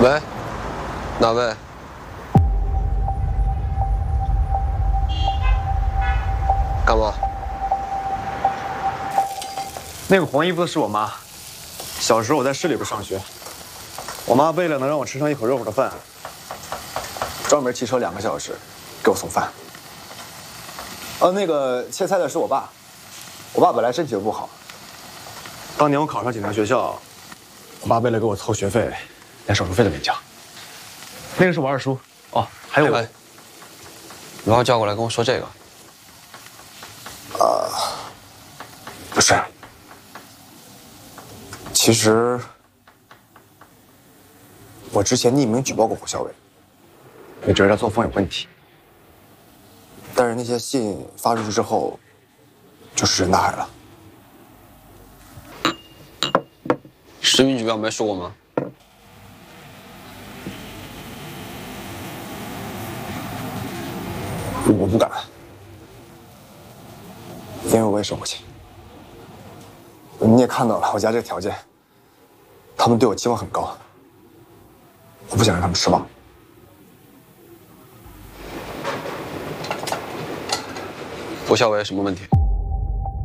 喂，哪位？干嘛？ 那个黄衣服的是我妈。小时候我在市里边上学，我妈为了能让我吃上一口热乎的饭，专门骑车2个小时给我送饭。那个切菜的是我爸，我爸本来身体就不好。当年我考上警察学校，我爸为了给我凑学费，连手术费都没交。那个是我二叔。哦，还有我。 然后叫过来跟我说这个。 不是。其实，我之前匿名举报过胡小伟，也觉得他作风有问题。但是那些信发出去之后，就石沉大海了。 实名举报没说过吗？ 我不敢，因为我也生过气。你也看到了，我家这个条件，他们对我期望很高，我不想让他们失望。 胡小伟有什么问题？